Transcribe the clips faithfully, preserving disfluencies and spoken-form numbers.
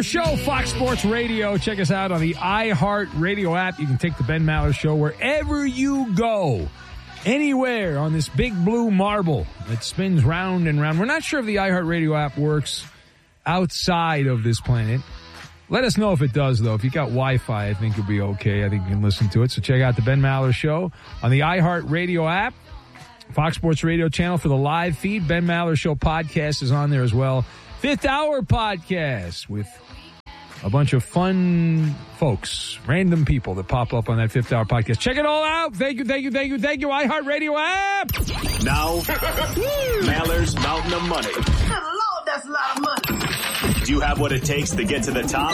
Maller Show, Fox Sports Radio. Check us out on the iHeart Radio app. You can take the Ben Maller Show wherever you go. Anywhere on this big blue marble that spins round and round. We're not sure if the iHeart Radio app works outside of this planet. Let us know if it does, though. If you got Wi-Fi, I think you'll be okay. I think you can listen to it. So check out the Ben Maller Show on the iHeart Radio app. Fox Sports Radio channel for the live feed. Ben Maller Show podcast is on there as well. Fifth Hour podcast with a bunch of fun folks, random people that pop up on that Fifth Hour podcast. Check it all out. Thank you, thank you, thank you, thank you. iHeart Radio app. Now, Maller's Mountain of Money. Good Lord, that's a lot of money. Do you have what it takes to get to the top?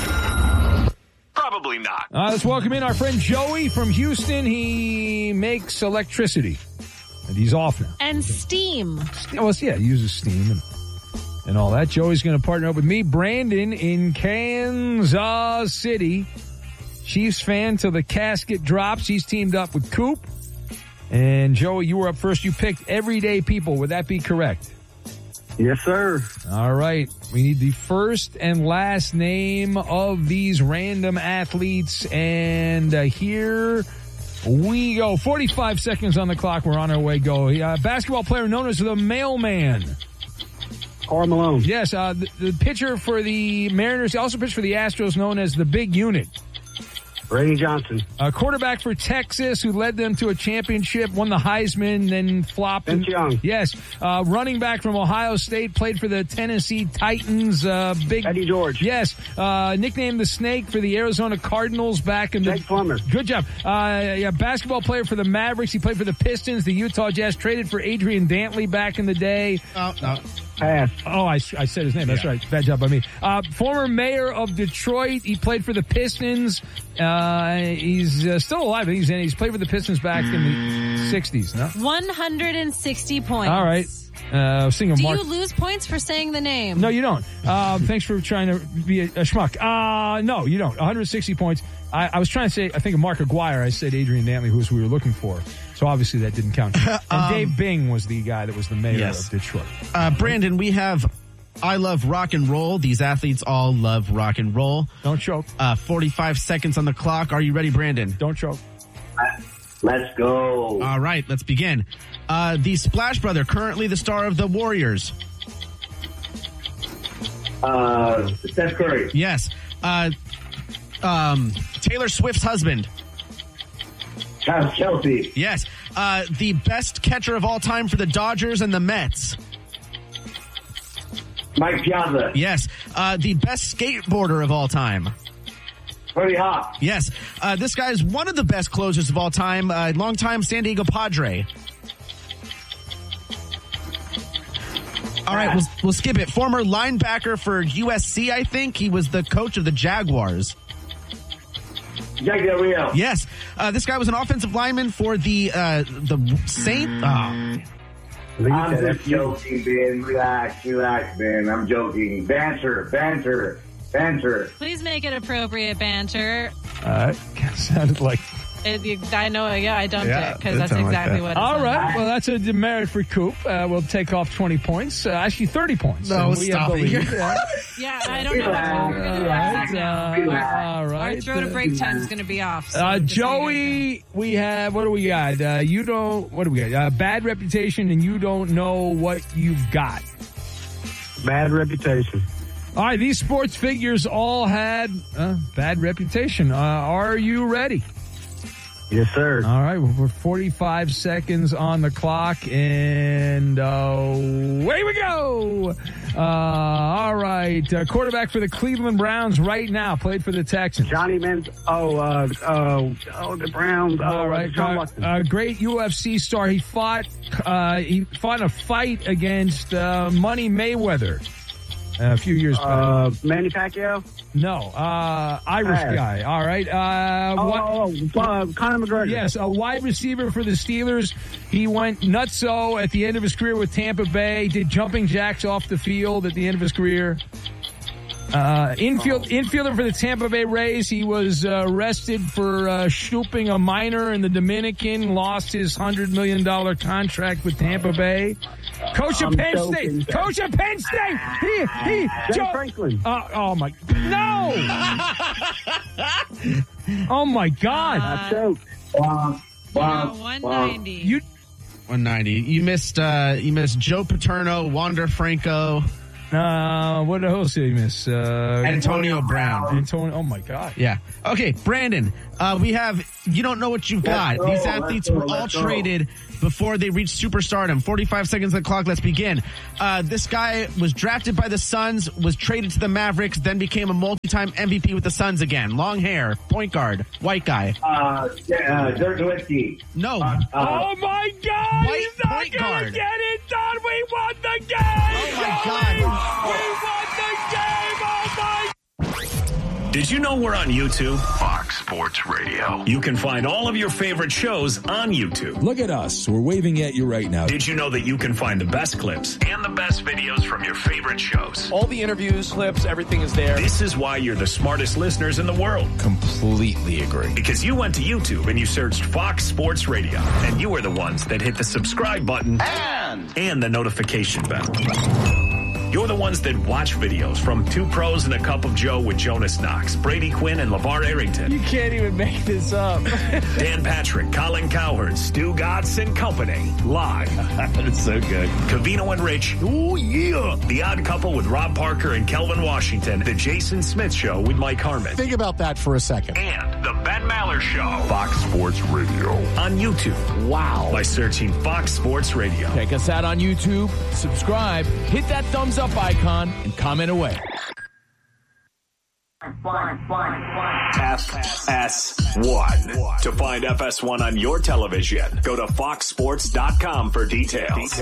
Probably not. Uh, let's welcome in our friend Joey from Houston. He makes electricity. And he's off now. And steam. Well, yeah, he uses steam and, and all that. Joey's going to partner up with me, Brandon, in Kansas City. Chiefs fan till the casket drops. He's teamed up with Coop. And Joey, you were up first. You picked everyday people. Would that be correct? Yes, sir. All right. We need the first and last name of these random athletes. And uh, here we go. forty-five seconds on the clock. We're on our way. Go. Uh, basketball player known as the Mailman. Karl Malone. Yes. Uh, the, the pitcher for the Mariners. He also pitched for the Astros, known as the Big Unit. Randy Johnson. A quarterback for Texas who led them to a championship, won the Heisman, then flopped. Vince Young. Yes. Uh, running back from Ohio State, played for the Tennessee Titans. Uh, big Eddie George. Yes. Uh, nicknamed the Snake for the Arizona Cardinals back in the... Jake Plummer. Good job. Uh, yeah, basketball player for the Mavericks. He played for the Pistons, the Utah Jazz. Traded for Adrian Dantley back in the day. Oh, no. Pass. Oh, I, I said his name. That's yeah. right. Bad job by me. Uh, former mayor of Detroit. He played for the Pistons. Uh, he's uh, still alive. He's he's played for the Pistons back in the sixties. No? one hundred sixty points. All right. Uh, Do Mark- you lose points for saying the name? No, you don't. Uh, thanks for trying to be a, a schmuck. Uh, no, you don't. one hundred sixty points. I, I was trying to say, I think of Mark Aguirre. I said Adrian Dantley, who was we were looking for. So obviously that didn't count. And um, Dave Bing was the guy that was the mayor yes. of Detroit. Uh, Brandon, we have I Love Rock and Roll. These athletes all love rock and roll. Don't choke. Uh, forty-five seconds on the clock. Are you ready, Brandon? Don't choke. Let's go. All right, let's begin. Uh, the Splash Brother, currently the star of the Warriors. Uh, Steph Curry. Yes. Uh, um, Taylor Swift's husband. Travis Kelce. Yes. Uh, the best catcher of all time for the Dodgers and the Mets. Mike Piazza. Yes. Uh, the best skateboarder of all time. Tony Hawk. Yes. Uh, this guy is one of the best closers of all time. Uh, longtime San Diego Padre. All right, we'll, we'll skip it. Former linebacker for U S C, I think. He was the coach of the Jaguars. Jack Del Rio. Yes. Uh, this guy was an offensive lineman for the uh, the Saint. Oh. I'm just joking, Ben. Relax, relax, Ben. I'm joking. Banter, banter, banter. Please make it appropriate banter. Uh, sounded like... It, I know, yeah, I dumped yeah, it because that's exactly like what that. it All right, like. well, that's a demerit for Coop. Uh, we'll take off twenty points. Uh, actually, thirty points. No, and we stop have it. yeah. Yeah, I don't know what we're going to do Right, now. uh, all right. Our throw to break time is going to be off. So Uh, just so you guys Joey, we have, what do we got? Uh, you don't, what do we got? Uh, bad reputation and you don't know what you've got. Bad reputation. All right, these sports figures all had uh, bad reputation. Uh, are you ready? Yes, sir. All right, we're forty-five seconds on the clock, and uh, away we go. Uh, all right, uh, quarterback for the Cleveland Browns right now, played for the Texans. Johnny Manziel. Oh, uh, oh, oh, the Browns. Oh, All right, John uh, Watson. uh, great U F C star. He fought. Uh, he fought a fight against uh, Money Mayweather uh, a few years back. Uh, Manny Pacquiao. No, uh, Irish Pass. guy. All right. Uh, Oh, what, oh, uh, Conor McGregor. Yes, a wide receiver for the Steelers. He went nutso at the end of his career with Tampa Bay. Did jumping jacks off the field at the end of his career. Uh, infield infielder for the Tampa Bay Rays. He was uh, arrested for uh, shooping a minor in the Dominican. Lost his one hundred million dollars contract with Tampa Bay. Coach of I'm Penn joking. State. Coach of Penn State. He, he, Ben Joe- Franklin. Uh, oh, my. No. Oh, my God. I choked. Wow. No, one ninety. You. one ninety. You missed. Uh, you missed Joe Paterno, Wander Franco, Uh, what else did he miss? Uh, Antonio Brown. Antonio. Oh, my God. Yeah. Okay, Brandon. Uh, we have. You don't know what you've got. Let's go, These let's athletes go, were all let's go. traded before they reached superstardom. forty-five seconds on the clock. Let's begin. Uh, this guy was drafted by the Suns, was traded to the Mavericks, then became a multi-time M V P with the Suns again. Long hair, point guard, white guy. Uh, yeah, uh, Dirk Nowitzki. No. Uh, Oh, my God. White He's not point going to guard. get it done. We won the game. Oh, my Joey. God. We won the game. Oh, my. Did you know we're on YouTube? Fox Sports Radio. You can find all of your favorite shows on YouTube. Look at us. We're waving at you right now. Did you know that you can find the best clips And the best videos from your favorite shows. All the interviews, clips, everything is there. This is why you're the smartest listeners in the world. Completely agree. Because you went to YouTube and you searched Fox Sports Radio. And you are the ones that hit the subscribe button And and the notification bell. You're the ones that watch videos from Two Pros and a Cup of Joe with Jonas Knox, Brady Quinn, and LeVar Arrington. You can't even make this up. Dan Patrick, Colin Cowherd, Stu Gatz and Company. Live. It's so good. Covino and Rich. Oh, yeah. The Odd Couple with Rob Parker and Kelvin Washington. The Jason Smith Show with Mike Harmon. Think about that for a second. and the Ben Maller Show. Fox Sports Radio. On YouTube. Wow. By searching Fox Sports Radio. Check us out on YouTube. Subscribe. Hit that thumbs up icon and comment away. F S one. To find F S one on your television, go to fox sports dot com for details.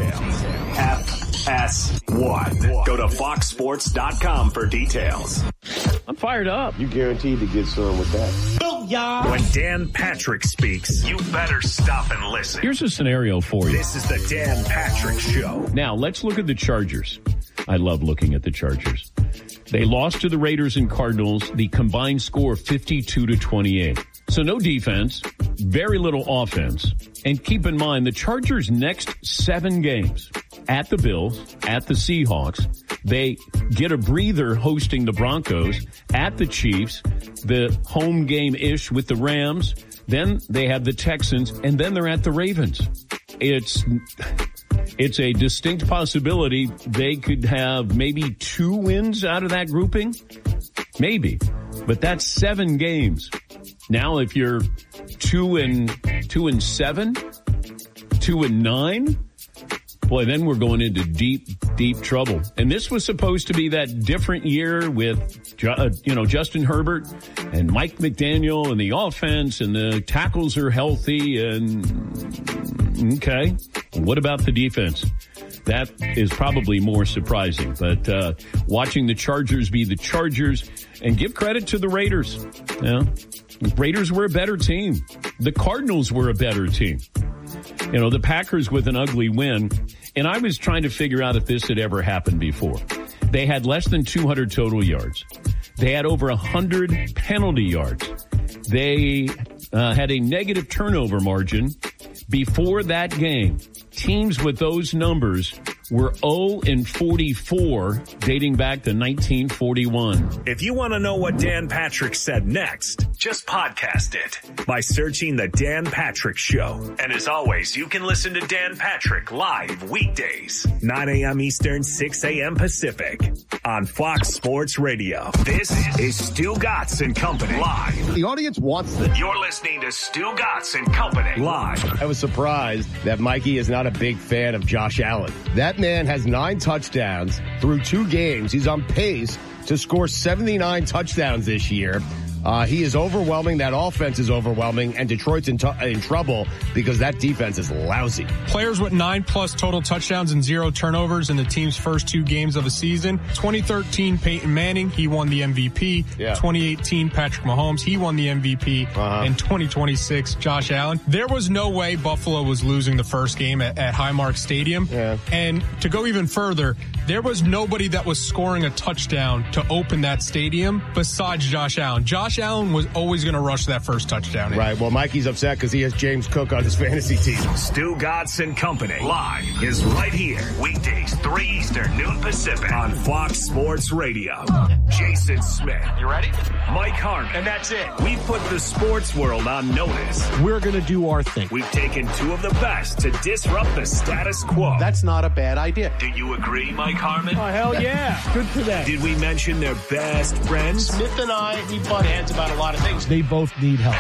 F S one. Go to fox sports dot com for details. I'm fired up. You guaranteed to get some with that. When Dan Patrick speaks, You better stop and listen. Here's a scenario for you. this is the Dan Patrick Show. Now, let's look at the Chargers. I love looking at the Chargers. They lost to the Raiders and Cardinals, the combined score of fifty-two to twenty-eight. So no defense, very little offense. And keep in mind, the Chargers' next seven games at the Bills, at the Seahawks, they get a breather hosting the Broncos, at the Chiefs, the home game-ish with the Rams, then they have the Texans, and then they're at the Ravens. It's... It's a distinct possibility they could have maybe two wins out of that grouping. Maybe. But that's seven games. Now, if you're two and two and seven, two and nine, boy, then we're going into deep, deep trouble. And this was supposed to be that different year with, uh, you know, Justin Herbert and Mike McDaniel and the offense and the tackles are healthy and okay. What about the defense? That is probably more surprising. But uh, watching the Chargers be the Chargers, and give credit to the Raiders. You know, the Raiders were a better team. The Cardinals were a better team. You know, the Packers with an ugly win. And I was trying to figure out if this had ever happened before. They had less than two hundred total yards. They had over one hundred penalty yards. They uh, had a negative turnover margin. Before that game, teams with those numbers were oh and forty-four dating back to nineteen forty-one. If you want to know what Dan Patrick said next, Just podcast it. by searching The Dan Patrick Show. And as always, you can listen to Dan Patrick live weekdays. nine a.m. Eastern, six a.m. Pacific on Fox Sports Radio. This is Stu Gatz and Company live. The audience wants this. You're listening to Stu Gatz and Company Live. I was surprised that Mikey is not a big fan of Josh Allen. That man has nine touchdowns through two games. He's on pace to score seventy-nine touchdowns this year. Uh, he is overwhelming. That offense is overwhelming, and Detroit's in, t- in trouble because that defense is lousy. Players with nine plus total touchdowns and zero turnovers in the team's first two games of a season. twenty thirteen, Peyton Manning, he won the M V P. Yeah. twenty eighteen, Patrick Mahomes, he won the M V P. Uh-huh. And twenty twenty-six, Josh Allen. There was no way Buffalo was losing the first game at, at Highmark Stadium. Yeah. And to go even further, there was nobody that was scoring a touchdown to open that stadium besides Josh Allen. Josh Allen was always going to rush that first touchdown in. Right. Well, Mikey's upset because he has James Cook on his fantasy team. Stu Godson Company live is right here. Weekdays, three Eastern, noon Pacific on Fox Sports Radio. Jason Smith. You ready? Mike Harmon. And that's it. We put the sports world on notice. We're going to do our thing. We've taken two of the best to disrupt the status quo. That's not a bad idea. Do you agree, Mike Harmon? Oh, hell yeah. Good for them. Did we mention their best friends? Smith and I, we butt heads about a lot of things. They both need help.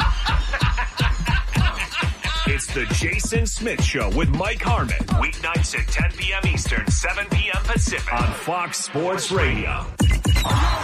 It's the Jason Smith Show with Mike Harmon. Weeknights at ten p.m. Eastern, seven p.m. Pacific on Fox Sports Radio.